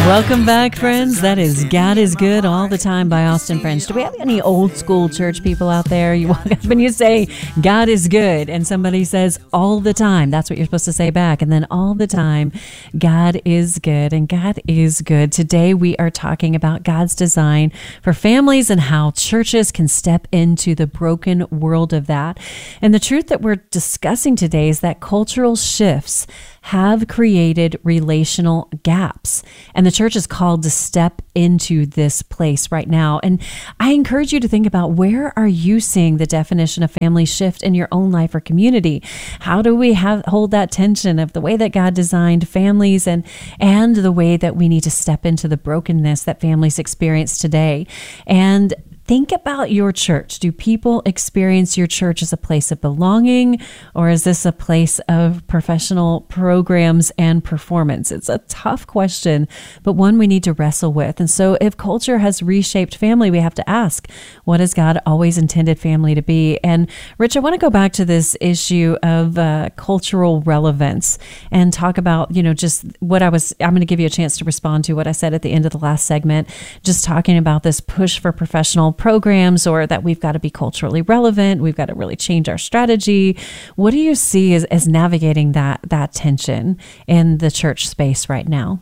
Welcome back, friends. That is God is Good All the Time by Austin French. Do we have any old school church people out there? You walk up and you say, God is good, and somebody says, all the time. That's what you're supposed to say back. And then all the time, God is good, and God is good. Today, we are talking about God's design for families and how churches can step into the broken world of that. And the truth that we're discussing today is that cultural shifts have created relational gaps. And the church is called to step into this place right now. And I encourage you to think about, where are you seeing the definition of family shift in your own life or community? How do we hold that tension of the way that God designed families and the way that we need to step into the brokenness that families experience today? And think about your church. Do people experience your church as a place of belonging, or is this a place of professional programs and performance? It's a tough question, but one we need to wrestle with. And so if culture has reshaped family, we have to ask, what has God always intended family to be? And Rich, I want to go back to this issue of cultural relevance and talk about, just what I'm going to give you a chance to respond to what I said at the end of the last segment, just talking about this push for professional programs, or that we've got to be culturally relevant. We've got to really change our strategy. What do you see as navigating that tension in the church space right now?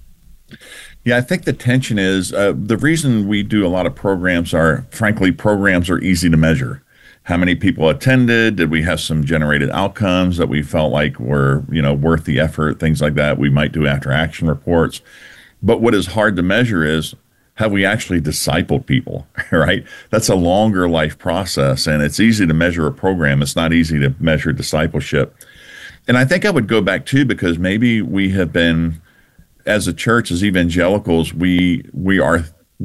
Yeah, I think the tension is the reason we do a lot of programs are, frankly, programs are easy to measure. How many people attended? Did we have some generated outcomes that we felt like were, worth the effort? Things like that. We might do after action reports. But what is hard to measure is, have we actually discipled people, right? That's a longer life process, and it's easy to measure a program. It's not easy to measure discipleship. And I think I would go back too, because maybe we have been, as a church, as evangelicals, we are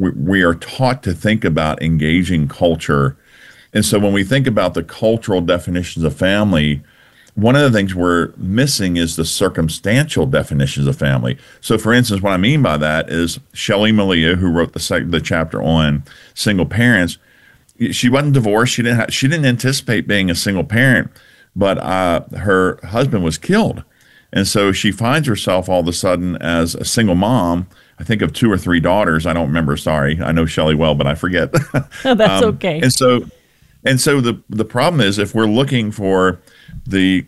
taught to think about engaging culture. And so when we think about the cultural definitions of family, one of the things we're missing is the circumstantial definitions of family. So, for instance, what I mean by that is Shelley Malia, who wrote the chapter on single parents, she wasn't divorced. She didn't anticipate being a single parent, but her husband was killed, and so she finds herself all of a sudden as a single mom. I think of 2 or 3 daughters. I don't remember. Sorry, I know Shelley well, but I forget. That's okay. And so the problem is, if we're looking for the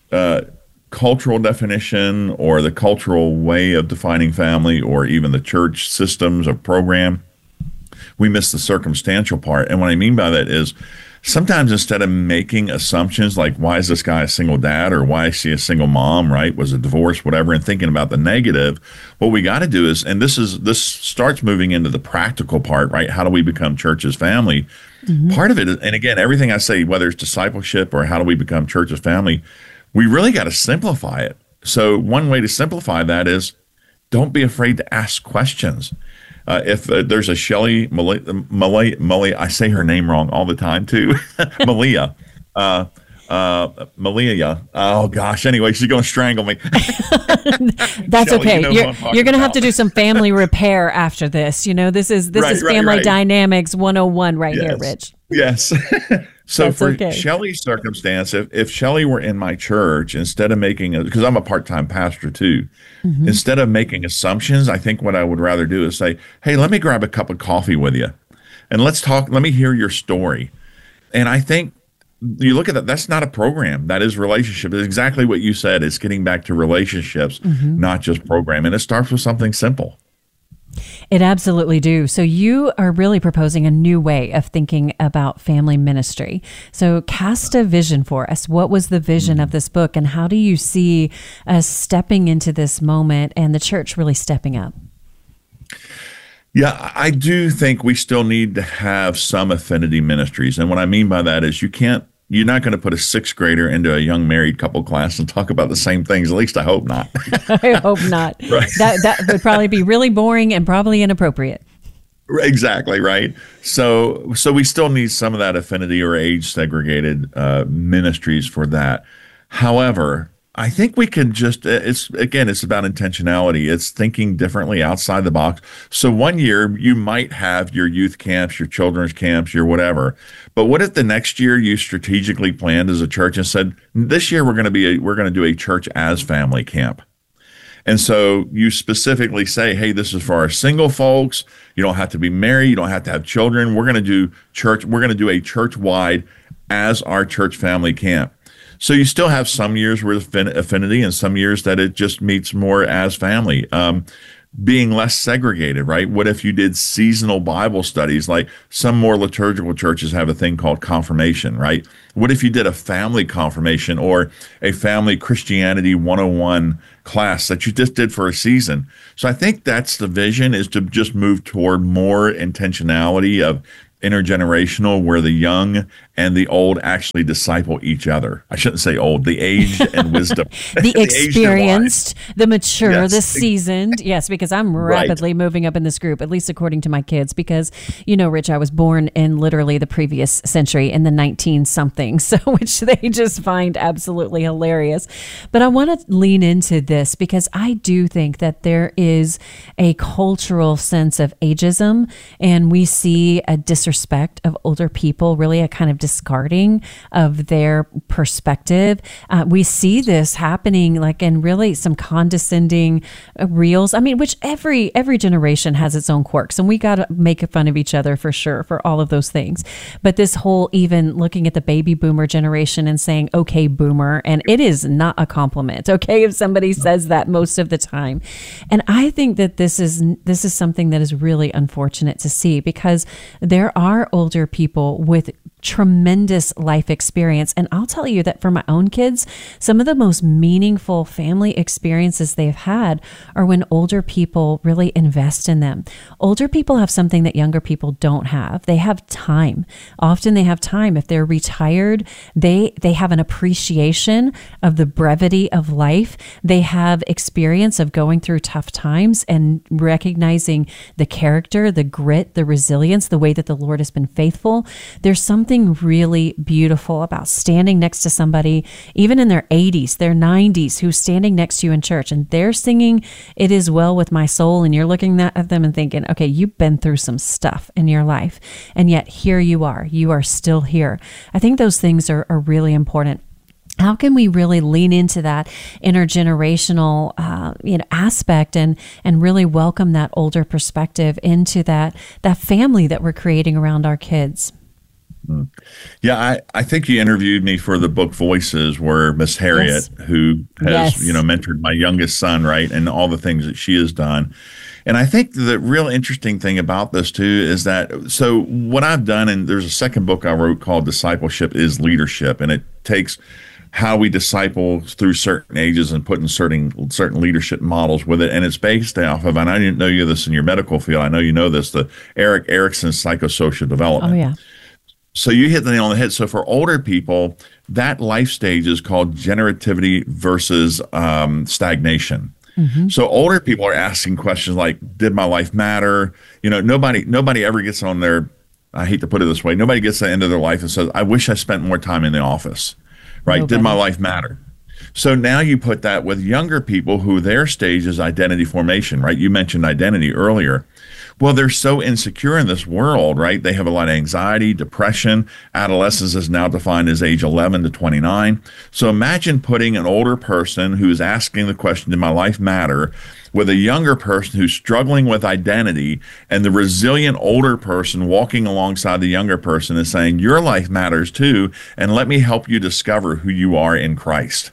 cultural definition or the cultural way of defining family, or even the church systems of program, we miss the circumstantial part. And what I mean by that is, sometimes instead of making assumptions like, why is this guy a single dad, or why is she a single mom, right? Was it divorce, whatever, and thinking about the negative, what we got to do is, and this starts moving into the practical part, right? How do we become church as family? Mm-hmm. Part of it is, and again, everything I say, whether it's discipleship or how do we become church as family, we really got to simplify it. So one way to simplify that is, don't be afraid to ask questions. If there's a Shelley Malia, I say her name wrong all the time too, Malia. Malia. Oh gosh. Anyway, she's going to strangle me. That's Shelley, okay. You're going to have to do some family repair after this. This is family dynamics 101 right here, Rich. Yes. So for Shelley's circumstance, if Shelley were in my church, instead of because I'm a part-time pastor too, mm-hmm. instead of making assumptions, I think what I would rather do is say, hey, let me grab a cup of coffee with you and let's talk. Let me hear your story. And I think you look at that, that's not a program. That is relationship. It's exactly what you said. It's getting back to relationships, mm-hmm. not just program. And it starts with something simple. It absolutely do. So you are really proposing a new way of thinking about family ministry. So cast a vision for us. What was the vision of this book, and how do you see us stepping into this moment and the church really stepping up? Yeah, I do think we still need to have some affinity ministries. And what I mean by that is, you're not going to put a 6th grader into a young married couple class and talk about the same things. At least I hope not. I hope not. Right. That would probably be really boring and probably inappropriate. Exactly, right. So we still need some of that affinity or age segregated ministries for that. However, I think we can it's about intentionality. It's thinking differently outside the box. So one year you might have your youth camps, your children's camps, your whatever. But what if the next year you strategically planned as a church and said, this year we're going to do a church as family camp? And so you specifically say, hey, this is for our single folks. You don't have to be married. You don't have to have children. We're going to do church. We're going to do a church-wide as our church family camp. So you still have some years with affinity and some years that it just meets more as family. Being less segregated, right? What if you did seasonal Bible studies? Like some more liturgical churches have a thing called confirmation, right? What if you did a family confirmation or a family Christianity 101 class that you just did for a season? So I think that's the vision, is to just move toward more intentionality of intergenerational, where the young and the old actually disciple each other. I shouldn't say old, the aged and wisdom. The experienced, the mature, yes. the seasoned. Yes, because I'm rapidly moving up in this group, at least according to my kids, because, you know, Rich, I was born in literally the previous century, in the 19-something, so which they just find absolutely hilarious. But I want to lean into this because I do think that there is a cultural sense of ageism, and we see a disrespect of older people, really a kind of discarding of their perspective. We see this happening like in really some condescending reels. I mean, which every generation has its own quirks, and we got to make fun of each other for sure for all of those things. But this whole even looking at the baby boomer generation and saying, okay, boomer, and it is not a compliment, okay, if somebody says that most of the time. And I think that this is something that is really unfortunate to see, because there are older people with tremendous life experience. And I'll tell you that for my own kids, some of the most meaningful family experiences they've had are when older people really invest in them. Older people have something that younger people don't have. They have time. Often they have time. If they're retired, they have an appreciation of the brevity of life. They have experience of going through tough times and recognizing the character, the grit, the resilience, the way that the Lord has been faithful. There's something really beautiful about standing next to somebody, even in their 80s, their 90s, who's standing next to you in church and they're singing "It Is Well With My Soul," and you're looking at them and thinking, okay, you've been through some stuff in your life, and yet here you are still here. I think those things are really important. How can we really lean into that intergenerational, aspect and really welcome that older perspective into that family that we're creating around our kids? Yeah, I think you interviewed me for the book Voices, where Miss Harriet, yes, who has, mentored my youngest son, right, and all the things that she has done. And I think the real interesting thing about this too is that, so what I've done, and there's a second book I wrote called Discipleship is Leadership, and it takes how we disciple through certain ages and putting certain leadership models with it. And it's based off of, and I didn't know you this in your medical field, I know you know this, the Erik Erikson psychosocial development. Oh, yeah. So you hit the nail on the head. So for older people, that life stage is called generativity versus stagnation. Mm-hmm. So older people are asking questions like, did my life matter? You know, nobody ever gets on their, I hate to put it this way, nobody gets to the end of their life and says, I wish I spent more time in the office, right? Nobody. Did my life matter? So now you put that with younger people who their stage is identity formation, right? You mentioned identity earlier. Well, they're so insecure in this world, right? They have a lot of anxiety, depression. Adolescence is now defined as age 11 to 29. So imagine putting an older person who's asking the question, did my life matter, with a younger person who's struggling with identity, and the resilient older person walking alongside the younger person and saying, your life matters too, and let me help you discover who you are in Christ.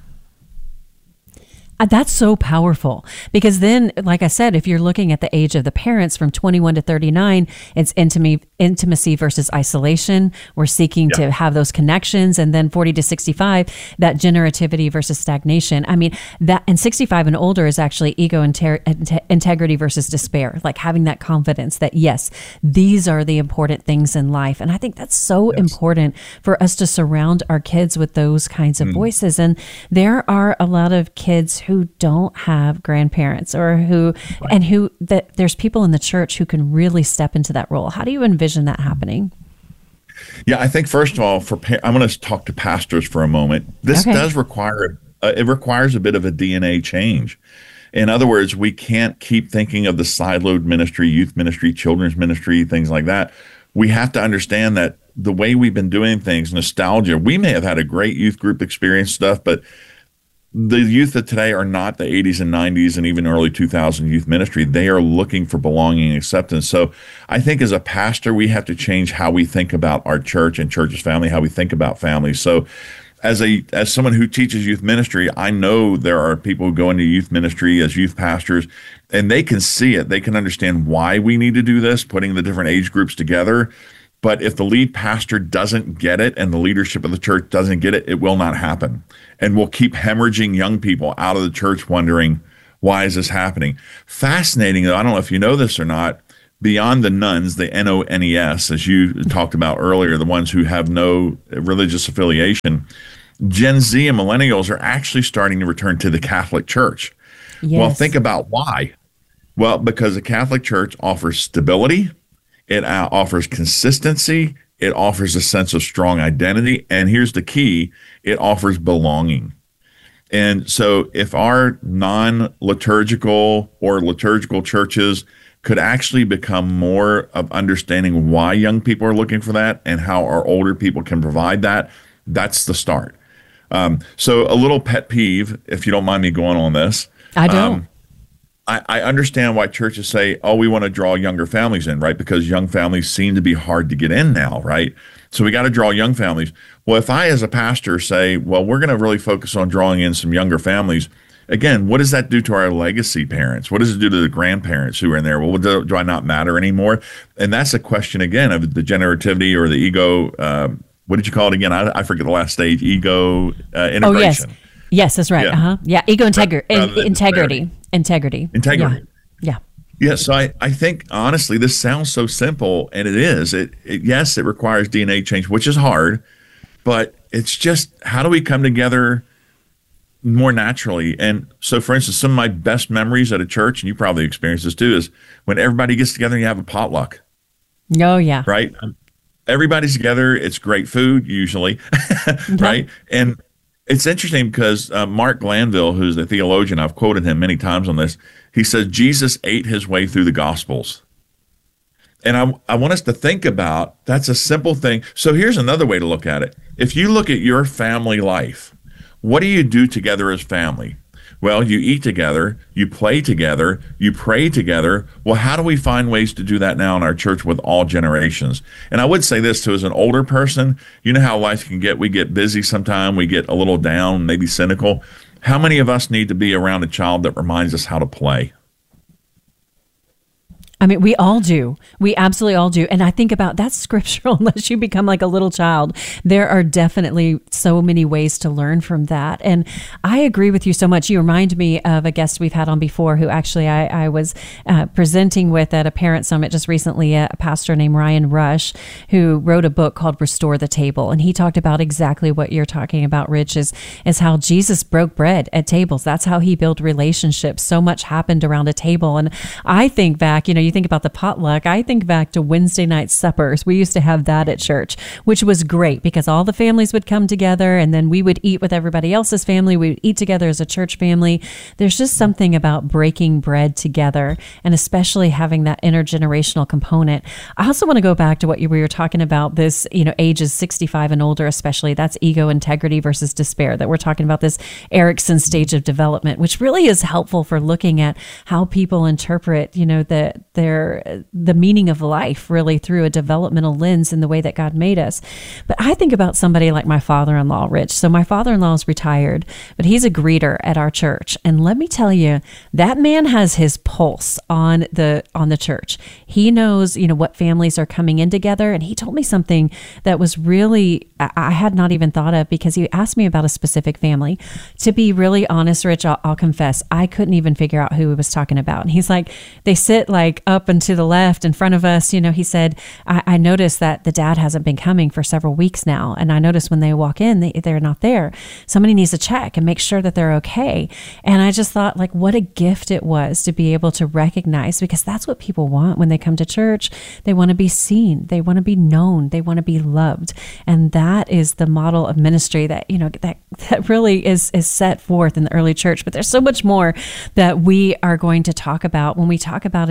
That's so powerful, because then, like I said, if you're looking at the age of the parents from 21 to 39, it's intimacy versus isolation. We're seeking to have those connections. And then 40 to 65, that generativity versus stagnation. I mean, that, and 65 and older is actually ego integrity versus despair, like having that confidence that, yes, these are the important things in life. And I think that's so important for us to surround our kids with those kinds of voices. And there are a lot of kids who don't have grandparents, or there's people in the church who can really step into that role. How do you envision that happening? Yeah, I think first of all, I'm going to talk to pastors for a moment. This does require, it requires a bit of a DNA change. In other words, we can't keep thinking of the siloed ministry, youth ministry, children's ministry, things like that. We have to understand that the way we've been doing things, nostalgia, we may have had a great youth group experience stuff, but the youth of today are not the 80s and 90s and even early 2000 youth ministry. They are looking for belonging and acceptance. So I think as a pastor, we have to change how we think about our church and church's family, how we think about families. So as someone who teaches youth ministry, I know there are people who go into youth ministry as youth pastors, and they can see it. They can understand why we need to do this, putting the different age groups together. But if the lead pastor doesn't get it and the leadership of the church doesn't get it, it will not happen. And we'll keep hemorrhaging young people out of the church wondering, why is this happening? Fascinating, though, I don't know if you know this or not, beyond the nones, the NONES, as you talked about earlier, the ones who have no religious affiliation, Gen Z and millennials are actually starting to return to the Catholic Church. Yes. Well, think about why. Well, because the Catholic Church offers stability, it offers consistency, it offers a sense of strong identity, and here's the key, it offers belonging. And so if our non-liturgical or liturgical churches could actually become more of understanding why young people are looking for that and how our older people can provide that, that's the start. So a little pet peeve, if you don't mind me going on this. I don't. I understand why churches say, oh, we want to draw younger families in, right? Because young families seem to be hard to get in now, right? So we got to draw young families. Well, if I, as a pastor, say, well, we're going to really focus on drawing in some younger families, again, what does that do to our legacy parents? What does it do to the grandparents who are in there? Well, do I not matter anymore? And that's a question, again, of the generativity or the ego. What did you call it again? I forget the last stage, ego integration. Oh, yes. Yes, that's right. Yeah. Yeah, ego integrity. Integrity. Integrity. Yeah. Yeah, so I think, honestly, this sounds so simple, and it is. Yes, it requires DNA change, which is hard, but it's just, how do we come together more naturally? And so, for instance, some of my best memories at a church, and you probably experienced this too, is when everybody gets together and you have a potluck. Oh, yeah. Right? Everybody's together. It's great food, usually, right? And it's interesting because Mark Glanville, who's the theologian, I've quoted him many times on this, he says Jesus ate his way through the Gospels. And I want us to think about, that's a simple thing. So here's another way to look at it. If you look at your family life, what do you do together as family? Well, you eat together, you play together, you pray together. Well, how do we find ways to do that now in our church with all generations? And I would say this too, as an older person, you know how life can get, we get busy sometime, we get a little down, maybe cynical. How many of us need to be around a child that reminds us how to play? I mean, we all do. We absolutely all do. And I think about that's scriptural. Unless you become like a little child, there are definitely so many ways to learn from that. And I agree with you so much. You remind me of a guest we've had on before who actually I was presenting with at a parent summit just recently, a pastor named Ryan Rush, who wrote a book called Restore the Table. And he talked about exactly what you're talking about, Rich, is how Jesus broke bread at tables. That's how he built relationships. So much happened around a table. And I think back, you think about the potluck, I think back to Wednesday night suppers. We used to have that at church, which was great because all the families would come together and then we would eat with everybody else's family. We would eat together as a church family. There's just something about breaking bread together and especially having that intergenerational component. I also want to go back to what we were talking about, this, ages 65 and older, especially. That's ego integrity versus despair, that we're talking about this Erikson stage of development, which really is helpful for looking at how people interpret, the meaning of life really through a developmental lens in the way that God made us. But I think about somebody like my father-in-law, Rich. So my father-in-law is retired, but he's a greeter at our church. And let me tell you, that man has his pulse on the church. He knows, what families are coming in together. And he told me something that was really, I had not even thought of, because he asked me about a specific family. To be really honest, Rich, I'll confess, I couldn't even figure out who he was talking about. And he's like, they sit like up and to the left in front of us. He said, I noticed that the dad hasn't been coming for several weeks now. And I noticed when they walk in, they're not there. Somebody needs to check and make sure that they're okay. And I just thought, like, what a gift it was to be able to recognize, because that's what people want when they come to church. They want to be seen. They want to be known. They want to be loved. And that is the model of ministry that, that really is set forth in the early church. But there's so much more that we are going to talk about. When we talk about it, it's not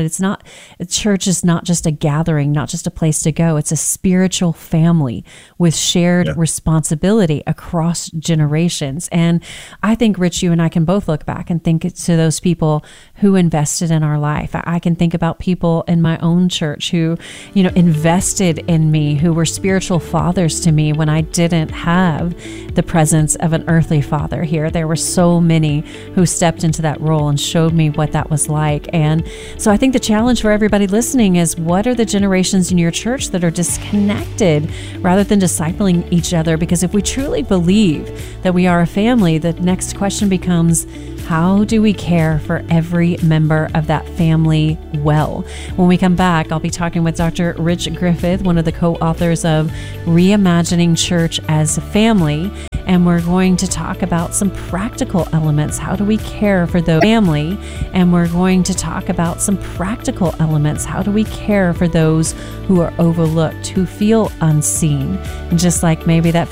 church is not just a gathering, not just a place to go. It's a spiritual family with shared responsibility across generations. And I think, Rich, you and I can both look back and think to those people who invested in our life. I can think about people in my own church who, invested in me, who were spiritual fathers to me when I didn't have the presence of an earthly father here. There were so many who stepped into that role and showed me what that was like. And so I think the challenge for everybody listening is, what are the generations in your church that are disconnected rather than discipling each other? Because if we truly believe that we are a family, the next question becomes, how do we care for every member of that family well? When we come back, I'll be talking with Dr. Rich Griffith, one of the co-authors of Reimagining Church as a Family, and we're going to talk about some practical elements. How do we care for the family? And we're going to talk about some practical elements. How do we care for those who are overlooked, who feel unseen? And just like maybe that